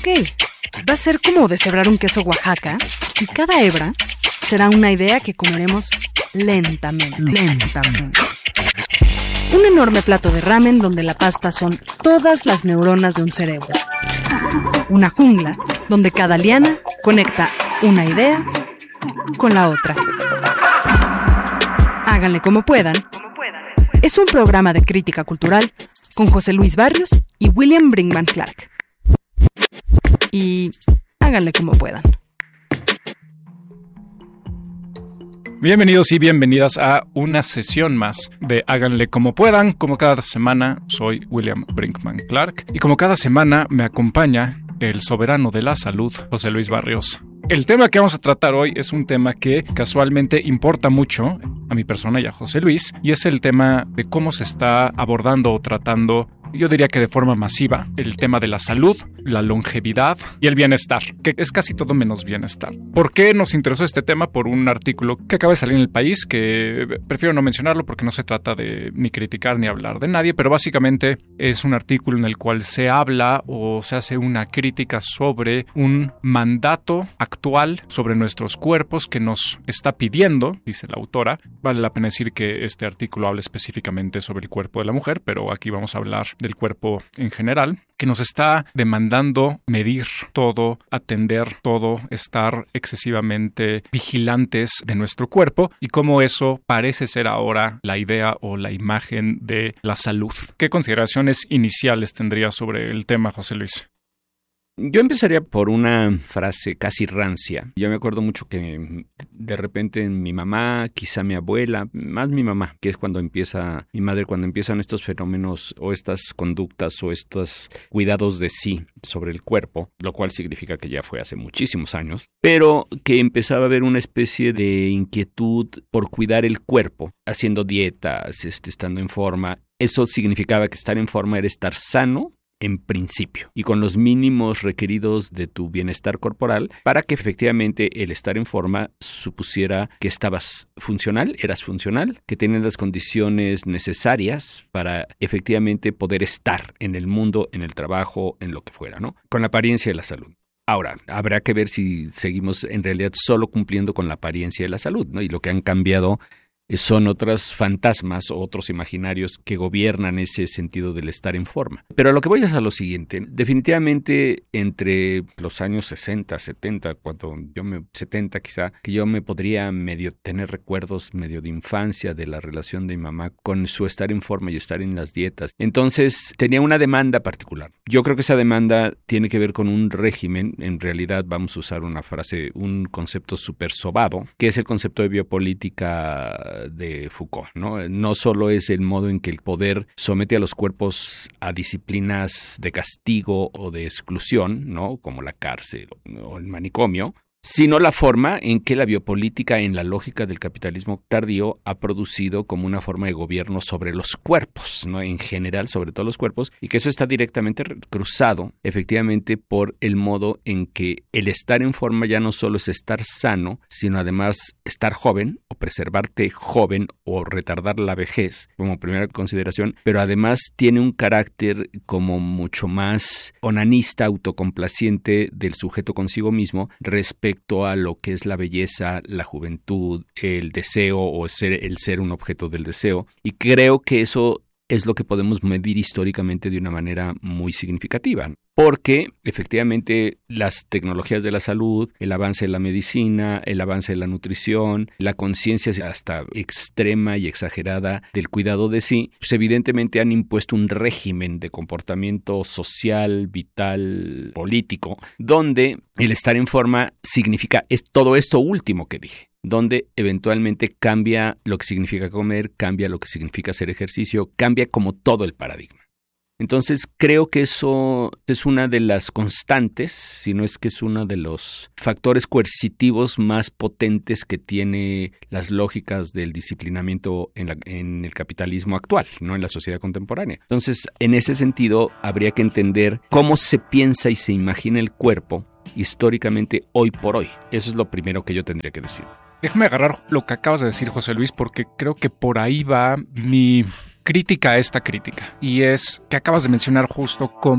Ok, va a ser como deshebrar un queso Oaxaca y cada hebra será una idea que comeremos lentamente. Un enorme plato de ramen donde la pasta son todas las neuronas de un cerebro. Una jungla donde cada liana conecta una idea con la otra. Háganle como puedan. Es un programa de crítica cultural con José Luis Barrios y William Brinkman Clark. Y háganle como puedan. Bienvenidos y bienvenidas a una sesión más de Háganle como puedan. Como cada semana, soy William Brinkman Clark y como cada semana me acompaña el soberano de la salud, José Luis Barrios. El tema que vamos a tratar hoy es un tema que casualmente importa mucho a mi persona y a José Luis, y es el tema de cómo se está abordando o tratando, yo diría que de forma masiva, el tema de la salud, la longevidad y el bienestar, que es casi todo menos bienestar. ¿Por qué nos interesó este tema? Por un artículo que acaba de salir en El País, que prefiero no mencionarlo porque no se trata de ni criticar ni hablar de nadie, pero básicamente es un artículo en el cual se habla o se hace una crítica sobre un mandato actual sobre nuestros cuerpos que nos está pidiendo, dice la autora. Vale la pena decir que este artículo habla específicamente sobre el cuerpo de la mujer, pero aquí vamos a hablar del cuerpo en general, que nos está demandando medir todo, atender todo, estar excesivamente vigilantes de nuestro cuerpo y cómo eso parece ser ahora la idea o la imagen de la salud. ¿Qué consideraciones iniciales tendrías sobre el tema, José Luis? Yo empezaría por una frase casi rancia. Yo me acuerdo mucho que de repente mi mamá, quizá mi abuela, más mi mamá, que es cuando empiezan estos fenómenos o estas conductas o estos cuidados de sí sobre el cuerpo, lo cual significa que ya fue hace muchísimos años, pero que empezaba a haber una especie de inquietud por cuidar el cuerpo, haciendo dietas, estando en forma. Eso significaba que estar en forma era estar sano, en principio, y con los mínimos requeridos de tu bienestar corporal para que efectivamente el estar en forma supusiera que eras funcional, que tenías las condiciones necesarias para efectivamente poder estar en el mundo, en el trabajo, en lo que fuera, ¿no? Con la apariencia de la salud. Ahora, habrá que ver si seguimos en realidad solo cumpliendo con la apariencia de la salud, ¿no? Y lo que han cambiado son otros fantasmas o otros imaginarios que gobiernan ese sentido del estar en forma. Pero a lo que voy es a lo siguiente. Definitivamente entre los años 60, 70, 70 quizá, que yo me podría medio tener recuerdos medio de infancia de la relación de mi mamá con su estar en forma y estar en las dietas. Entonces tenía una demanda particular. Yo creo que esa demanda tiene que ver con un régimen. En realidad vamos a usar una frase, un concepto súper sobado, que es el concepto de biopolítica de Foucault, ¿no? No solo es el modo en que el poder somete a los cuerpos a disciplinas de castigo o de exclusión, ¿no? Como la cárcel o el manicomio, sino la forma en que la biopolítica, en la lógica del capitalismo tardío, ha producido como una forma de gobierno sobre los cuerpos, ¿no? En general, sobre todo los cuerpos, y que eso está directamente cruzado, efectivamente, por el modo en que el estar en forma ya no solo es estar sano, sino además estar joven, o preservarte joven, o retardar la vejez, como primera consideración, pero además tiene un carácter como mucho más onanista, autocomplaciente del sujeto consigo mismo, respecto a lo que es la belleza, la juventud, el deseo o el ser un objeto del deseo. Y creo que eso es lo que podemos medir históricamente de una manera muy significativa, porque efectivamente las tecnologías de la salud, el avance de la medicina, el avance de la nutrición, la conciencia hasta extrema y exagerada del cuidado de sí, pues evidentemente han impuesto un régimen de comportamiento social, vital, político, donde el estar en forma significa es todo esto último que dije, donde eventualmente cambia lo que significa comer, cambia lo que significa hacer ejercicio, cambia como todo el paradigma. Entonces creo que eso es una de las constantes, si no es que es uno de los factores coercitivos más potentes que tiene las lógicas del disciplinamiento en el capitalismo actual, ¿no? En la sociedad contemporánea. Entonces, en ese sentido, habría que entender cómo se piensa y se imagina el cuerpo históricamente hoy por hoy. Eso es lo primero que yo tendría que decir. Déjame agarrar lo que acabas de decir, José Luis, porque creo que por ahí va mi crítica a esta crítica. Y es que acabas de mencionar justo cómo